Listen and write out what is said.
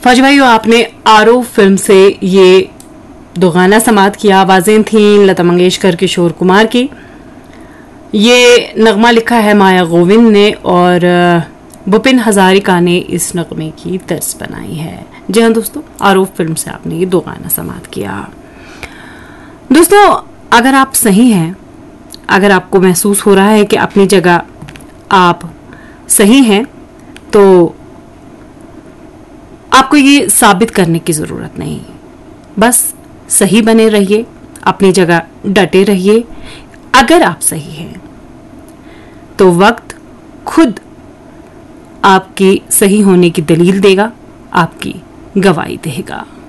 फौजी भाइयों, आपने आरो फिल्म से ये दो गाना समात किया। आवाजें थीं लता मंगेशकर, किशोर कुमार की। ये नगमा लिखा है माया गोविंद ने और भूपेन हजारिका ने इस नगमे की तर्ज बनाई है। जी हाँ दोस्तों, आरो फिल्म से आपने ये दो गाना समात किया। दोस्तों, अगर आप सही हैं, अगर आपको महसूस हो रहा है कि अपनी जगह आप सही हैं, तो आपको ये साबित करने की जरूरत नहीं, बस सही बने रहिए, अपनी जगह डटे रहिए। अगर आप सही हैं तो वक्त खुद आपकी सही होने की दलील देगा, आपकी गवाही देगा।